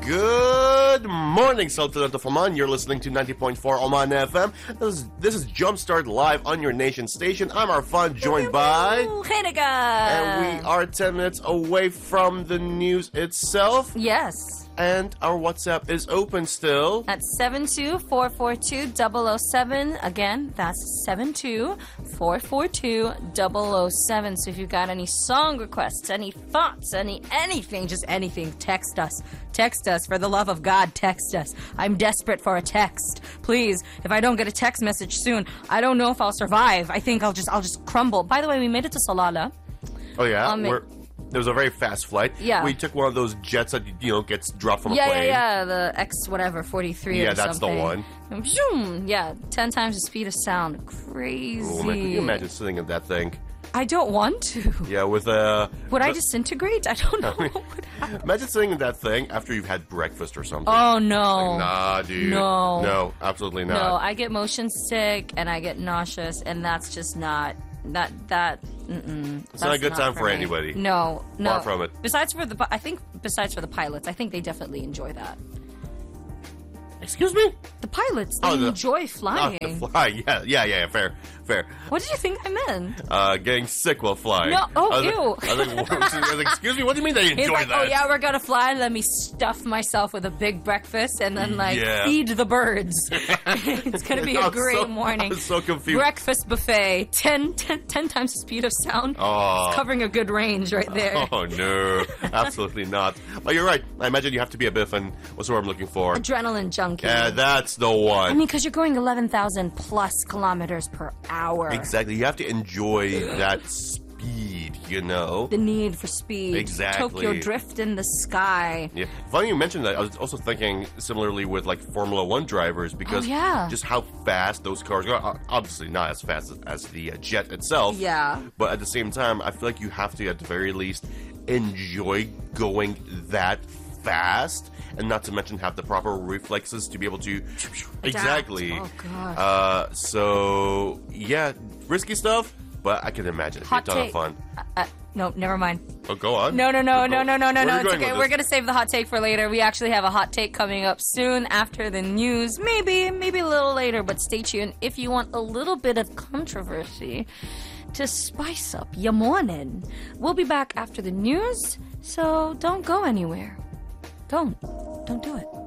Good morning, Sultan of Oman. You're listening to 90.4 Oman FM. This is Jumpstart Live on your nation station. I'm Arfan, joined by... Henega. And we are 10 minutes away from the news itself. Yes. And our WhatsApp is open still. At 72442-007. Again, that's 72442-007. So if you've got any song requests, any thoughts, anything, just anything, text us. Text us. For the love of God, text us. I'm desperate for a text. Please, if I don't get a text message soon, I don't know if I'll survive. I think I'll just crumble. By the way, we made it to Salalah. Oh, yeah? There was a very fast flight. Yeah. We took one of those jets that, gets dropped from a plane. Yeah, the X whatever, 43 or something. Yeah, that's the one. And zoom, 10 times the speed of sound. Crazy. Oh, man, can you imagine sitting in that thing? I don't want to. Yeah, with Would I disintegrate? I don't know what would happen. Imagine sitting in that thing after you've had breakfast or something. Oh, no. Like, nah, dude. No. No, absolutely not. No, I get motion sick and I get nauseous, and that's just not... It's not a good time for anybody. No. Far from it. Besides for the pilots, I think they definitely enjoy that. Excuse me? The pilots, they enjoy flying. The fly, yeah, fair. What did you think I meant? Getting sick while flying. No, ew. I was like, excuse me, what do you mean they enjoy that? Oh yeah, we're gonna fly, let me stuff myself with a big breakfast and then feed the birds. It's gonna be a great morning. I was so confused. Breakfast buffet, 10 times the speed of sound. Oh. It's covering a good range right there. Oh no, absolutely not. But you're right, I imagine you have to be a bit of what's the word I'm looking for? Adrenaline junkie. Yeah, that's the one. I mean, because you're going 11,000 plus kilometers per hour. Exactly. You have to enjoy that speed, The need for speed. Exactly. Tokyo drift in the sky. Yeah. Funny you mentioned that. I was also thinking similarly with like Formula One drivers because just how fast those cars go. Obviously not as fast as the jet itself. Yeah. But at the same time, I feel like you have to at the very least enjoy going that fast. And not to mention have the proper reflexes to be able to... Adapt. Exactly. Oh, God. So, yeah, risky stuff, but I can imagine it'd be a ton of fun. No, never mind. Oh, go on. No. It's okay. We're going to save the hot take for later. We actually have a hot take coming up soon after the news. Maybe a little later, but stay tuned if you want a little bit of controversy to spice up your morning. We'll be back after the news, so don't go anywhere. Don't do it.